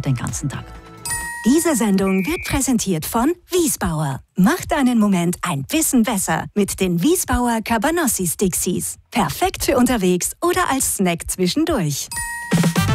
den ganzen Tag. Diese Sendung wird präsentiert von Wiesbauer. Macht einen Moment ein bisschen besser mit den Wiesbauer Cabanossi Stixies. Perfekt für unterwegs oder als Snack zwischendurch.